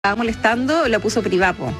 estaba molestando, lo puso privado.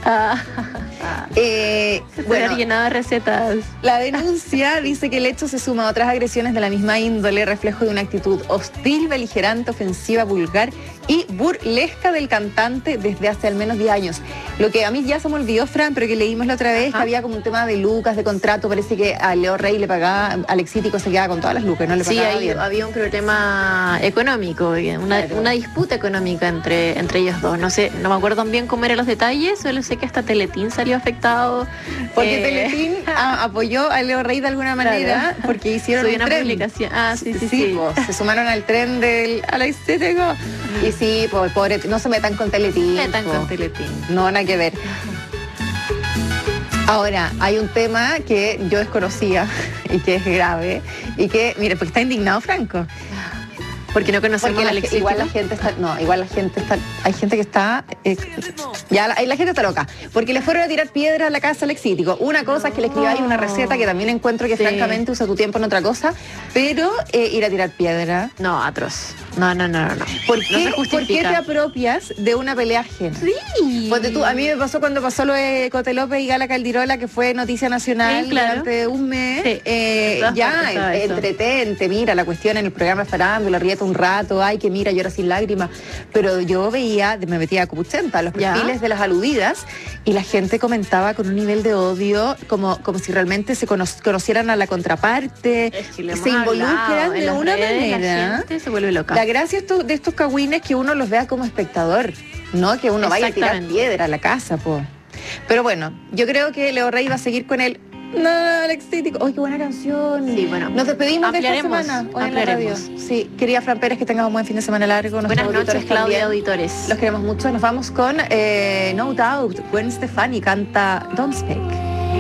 Bueno, llenado de recetas. La denuncia dice que el hecho se suma a otras agresiones de la misma índole, reflejo de una actitud hostil, beligerante, ofensiva, vulgar y burlesca del cantante desde hace al menos 10 años. Lo que a mí ya se me olvidó, Fran, pero que leímos la otra vez, que había como un tema de lucas, de contrato. Parece que a Leo Rey le pagaba, Alexítico se quedaba con todas las lucas, no le pagaba bien. Había un problema económico, una disputa económica entre ellos dos. No sé, no me acuerdo bien cómo eran los detalles, solo sé que hasta Teletín salió afectado. Porque Teletín apoyó a Leo Rey de alguna manera, claro, porque hicieron una publicación. Sí. Pues, se sumaron al tren del Alexítico. Y sí, pues, pobre, no se metan con Teletín. No, nada que ver. Ahora, hay un tema que yo desconocía y que es grave y que, mire, porque está indignado Franco. Porque no conocemos a Alexítico. Igual la gente está, hay gente que está, la gente está loca, porque le fueron a tirar piedras a la casa Alexítico. Una cosa es que le escribáis una receta que también encuentro que francamente usa tu tiempo en otra cosa, pero ir a tirar piedra. No, atroz. No. ¿Por qué te apropias de una pelea ajena? Sí. Porque a mí me pasó cuando pasó lo de Cote López y Gala Caldirola, que fue noticia nacional durante un mes. Sí. Entretente, mira la cuestión en el programa Farándula, ríete un rato, ay, que mira, llora sin lágrimas. Pero yo me metía a Copuchenta, los perfiles de las aludidas, y la gente comentaba con un nivel de odio, como si realmente se conocieran a la contraparte, se involucran de una manera. La gente se vuelve loca. La gracia de estos cagüines que uno los vea como espectador, no que uno vaya a tirar piedra a la casa, po. Pero bueno, yo creo que Leo Rey va a seguir con él. No, Alexítico. ¡Ay, qué buena canción! Sí, bueno. Nos despedimos de esta semana hoy en la radio. Sí, quería Fran Pérez que tengas un buen fin de semana largo. Buenas noches, Claudia, auditores. Los queremos mucho. Nos vamos con No Doubt. Gwen Stefani canta Don't Speak.